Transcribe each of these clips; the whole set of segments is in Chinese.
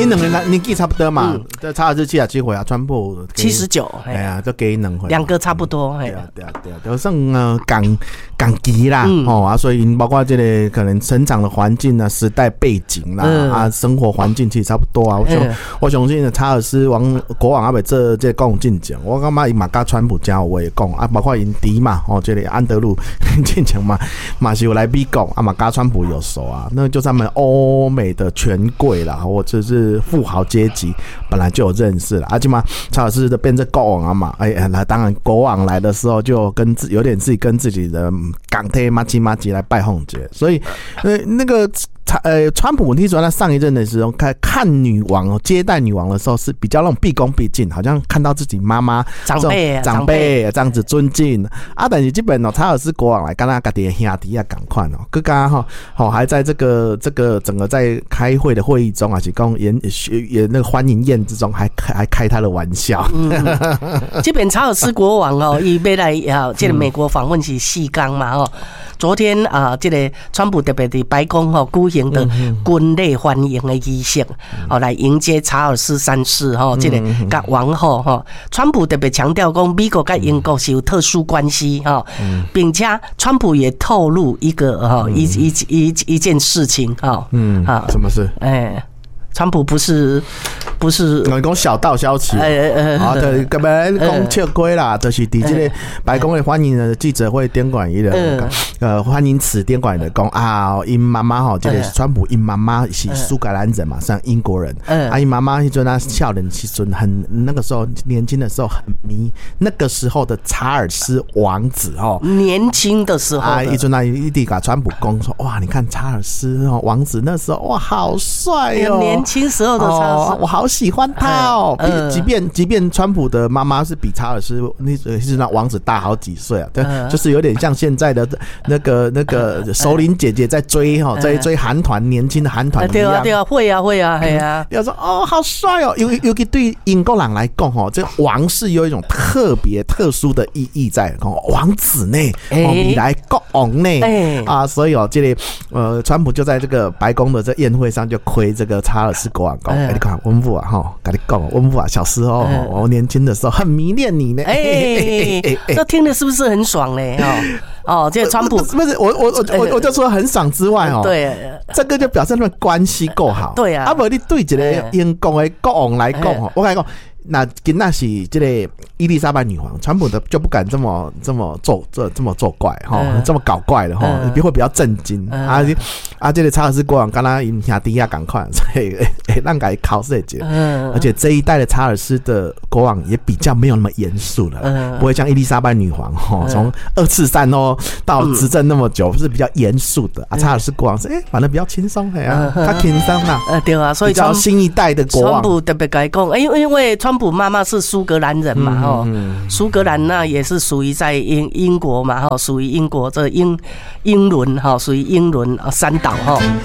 因两个人年纪差不多嘛，查尔斯77岁啊，川普 79， 哎呀，就给2岁， 两个差不多， 对，就算港级啦，所以包括这个可能成长的环境啊、时代背景啦，生活环境其实差不多啊。我相信查尔斯国王阿伯这讲进讲，我感觉伊嘛甲川普真有话讲啊，包括因弟嘛，这个安德鲁进讲嘛是有来美国啊嘛，甲川普有熟啊，那就是他们欧美的权贵啦，或者是富豪阶级本来就有认识了，而且嘛，查尔斯的变成国王啊嘛，那当然国王来的时候就有点自己跟自己的港铁马吉来拜访节，所以那个川普听说他上一任的时候看女王接待女王的时候是比较那种毕恭毕敬，好像看到自己妈妈长辈这样子尊敬啊，但是基本查尔斯国王来跟他自己的兄弟啊赶快刚刚还在这个整个在开会的会议中啊，是讲演那个欢迎宴之中还开他的玩笑。 这边查尔斯国王伊要来这个美国访问是4天嘛昨天这个川普特别的白宫举行的军类欢迎的仪式来迎接查尔斯3世这个跟王后川普特别强调讲美国跟英国是有特殊关系并且川普也透露一个一件事情什么事？ 川普不是讲小道消息对，根本讲笑亏啦，就是伫这个白宫的欢迎的记者会典管伊的欢迎词典管的讲因妈妈这个川普因妈妈是苏格兰人嘛，像英国人因妈妈迄阵他少年时阵很那个时候年轻的时候很迷那个时候的查尔斯王子年轻的时候迄阵他一直甲川普讲说哇，你看查尔斯王子那时候哇好帅年轻时候的查尔斯我好喜欢他即便川普的妈妈是比查尔斯那王子大好几岁啊，对，就是有点像现在的那个首领姐姐在追韩团年轻的韩团一样。 对啊，会啊， 要说好帅哦，尤其对英国人来讲这王室有一种特别特殊的意义在，王子呢未来国王呢所以这个川普就在这个白宫的这宴会上就亏这个查尔斯国王讲你看温布跟你讲温布小时候我年轻的时候很迷恋你呢这听的是不是很爽嘞这个川普不是我就说很爽之外对， 这个就表示他们关系够好， 对啊， 不然你对一个英国的国王来讲我跟你讲那今那是这个伊丽莎白女王，川普的就不敢这么作怪这么搞怪的会比较震惊这个查尔斯国王跟他因兄弟赶快，所以让改考试节，而且这一代的查尔斯的国王也比较没有那么严肃了，不会像伊丽莎白女王从2次战到执政那么久是比较严肃的查尔斯国王是反正比较轻松他轻松啦对啊，所以比较新一代的国王川普特别该讲因为川普妈妈是苏格兰人嘛苏格兰那也是属于在英国嘛属于英国这英伦属于英伦3岛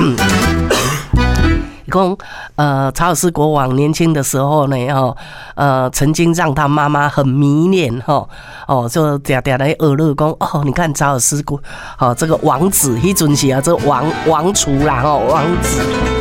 讲查尔斯国王年轻的时候呢曾经让他妈妈很迷恋就嗲嗲来耳乐讲你看查尔斯这个王子迄阵是这王储啦王子